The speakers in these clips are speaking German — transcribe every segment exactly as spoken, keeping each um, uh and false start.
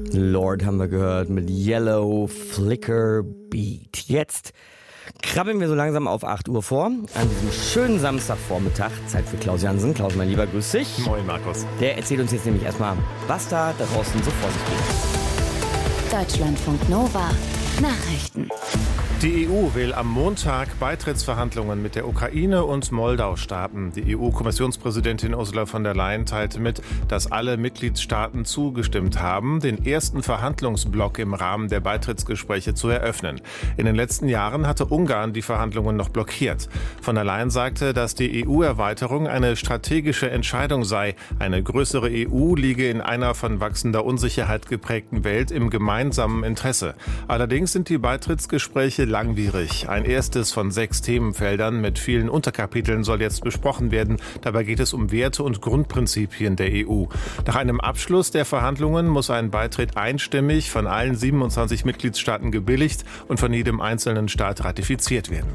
Lord haben wir gehört mit Yellow Flicker Beat. Jetzt krabbeln wir so langsam auf acht Uhr vor, an diesem schönen Samstagvormittag. Zeit für Klaus Jansen. Klaus, mein Lieber, grüß dich. Moin, Markus. Der erzählt uns jetzt nämlich erstmal, was da draußen so vor sich geht. Deutschlandfunk Nova. Nachrichten. Die E U will am Montag Beitrittsverhandlungen mit der Ukraine und Moldau starten. Die E U-Kommissionspräsidentin Ursula von der Leyen teilte mit, dass alle Mitgliedstaaten zugestimmt haben, den ersten Verhandlungsblock im Rahmen der Beitrittsgespräche zu eröffnen. In den letzten Jahren hatte Ungarn die Verhandlungen noch blockiert. Von der Leyen sagte, dass die E U-Erweiterung eine strategische Entscheidung sei. Eine größere E U liege in einer von wachsender Unsicherheit geprägten Welt im gemeinsamen Interesse. Allerdings sind die Beitrittsgespräche langwierig. Ein erstes von sechs Themenfeldern mit vielen Unterkapiteln soll jetzt besprochen werden. Dabei geht es um Werte und Grundprinzipien der E U. Nach einem Abschluss der Verhandlungen muss ein Beitritt einstimmig von allen siebenundzwanzig Mitgliedstaaten gebilligt und von jedem einzelnen Staat ratifiziert werden.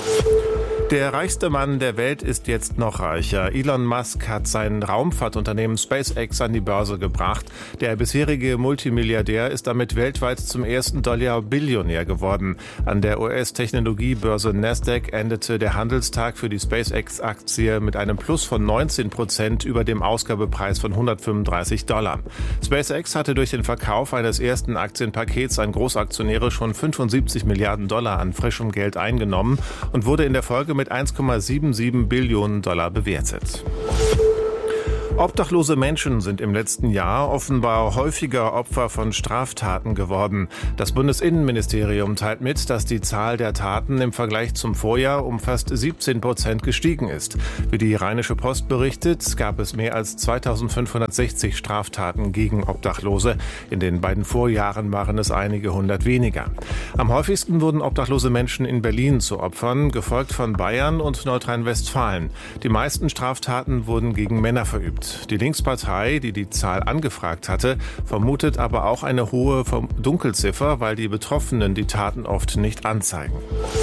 Der reichste Mann der Welt ist jetzt noch reicher. Elon Musk hat sein Raumfahrtunternehmen SpaceX an die Börse gebracht. Der bisherige Multimilliardär ist damit weltweit zum ersten Dollar-Billionär geworden. An der U S-Technologiebörse Nasdaq endete der Handelstag für die SpaceX-Aktie mit einem Plus von neunzehn Prozent über dem Ausgabepreis von hundertfünfunddreißig Dollar. SpaceX hatte durch den Verkauf eines ersten Aktienpakets an Großaktionäre schon fünfundsiebzig Milliarden Dollar an frischem Geld eingenommen und wurde in der Folge mit mit eins Komma siebenundsiebzig Billionen Dollar bewertet. Obdachlose Menschen sind im letzten Jahr offenbar häufiger Opfer von Straftaten geworden. Das Bundesinnenministerium teilt mit, dass die Zahl der Taten im Vergleich zum Vorjahr um fast siebzehn Prozent gestiegen ist. Wie die Rheinische Post berichtet, gab es mehr als zweitausendfünfhundertsechzig Straftaten gegen Obdachlose. In den beiden Vorjahren waren es einige hundert weniger. Am häufigsten wurden obdachlose Menschen in Berlin zu Opfern, gefolgt von Bayern und Nordrhein-Westfalen. Die meisten Straftaten wurden gegen Männer verübt. Die Linkspartei, die die Zahl angefragt hatte, vermutet aber auch eine hohe Dunkelziffer, weil die Betroffenen die Taten oft nicht anzeigen.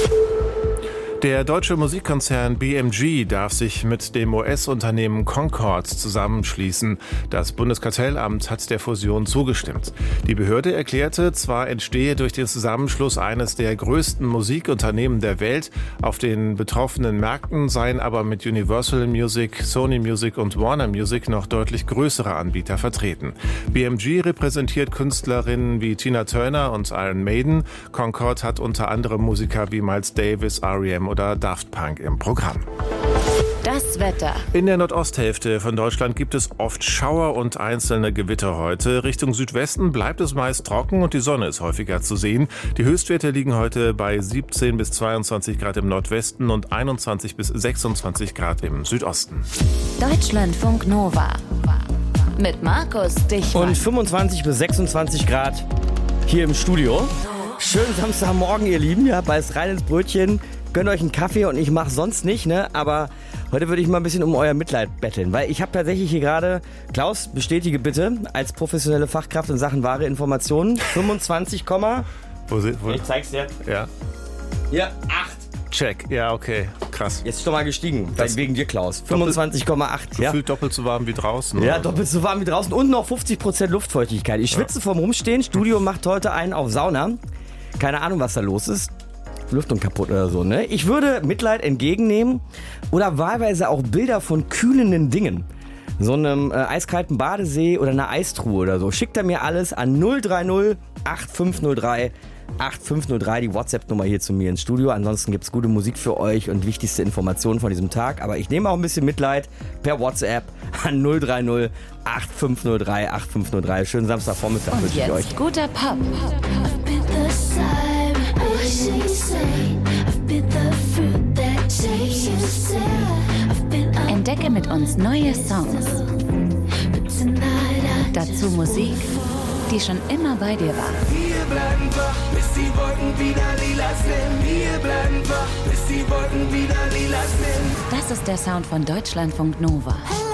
Der deutsche Musikkonzern B M G darf sich mit dem U S-Unternehmen Concord zusammenschließen. Das Bundeskartellamt hat der Fusion zugestimmt. Die Behörde erklärte, zwar entstehe durch den Zusammenschluss eines der größten Musikunternehmen der Welt, auf den betroffenen Märkten seien aber mit Universal Music, Sony Music und Warner Music noch deutlich größere Anbieter vertreten. B M G repräsentiert Künstlerinnen wie Tina Turner und Iron Maiden. Concord hat unter anderem Musiker wie Miles Davis, R E M oder Daft Punk im Programm. Das Wetter. In der Nordosthälfte von Deutschland gibt es oft Schauer und einzelne Gewitter heute. Richtung Südwesten bleibt es meist trocken und die Sonne ist häufiger zu sehen. Die Höchstwerte liegen heute bei siebzehn bis zweiundzwanzig Grad im Nordwesten und einundzwanzig bis sechsundzwanzig Grad im Südosten. Deutschlandfunk Nova. Mit Markus Dichmann. Und fünfundzwanzig bis sechsundzwanzig Grad hier im Studio. Schönen Samstagmorgen, ihr Lieben. Ja, beißt rein ins Brötchen. Gönnt euch einen Kaffee und ich mach sonst nicht, ne? Aber heute würde ich mal ein bisschen um euer Mitleid betteln, weil ich habe tatsächlich hier gerade, Klaus, bestätige bitte, als professionelle Fachkraft in Sachen wahre Informationen, fünfundzwanzig, wo sind, wo? Ich zeig's dir. Ja. Hier, acht. Check, ja, okay, krass. Jetzt ist doch mal gestiegen, Das wegen dir, Klaus. fünfundzwanzig Komma acht. Ja. Gefühlt doppelt so warm wie draußen. Ja, oder? doppelt so warm wie draußen und noch fünfzig Prozent Luftfeuchtigkeit. Ich schwitze ja. Vorm Rumstehen, Studio macht heute einen auf Sauna. Keine Ahnung, was da los ist. Lüftung kaputt oder so, ne? Ich würde Mitleid entgegennehmen oder wahlweise auch Bilder von kühlenden Dingen. So einem äh, eiskalten Badesee oder einer Eistruhe oder so. Schickt er mir alles an null drei null acht fünf null drei acht fünf null drei, die WhatsApp-Nummer hier zu mir ins Studio. Ansonsten gibt's gute Musik für euch und wichtigste Informationen von diesem Tag. Aber ich nehme auch ein bisschen Mitleid per WhatsApp an null drei null acht fünf null drei acht fünf null drei. Schönen Samstagvormittag und wünsche ich euch. Jetzt guter Pop. Entdecke mit uns neue Songs. Dazu Musik, die schon immer bei dir war. Wir bleiben wach, bis die Wolken wieder lila sind. Wir bleiben wach, bis die Wolken wieder lila sind. Das ist der Sound von Deutschlandfunk Nova.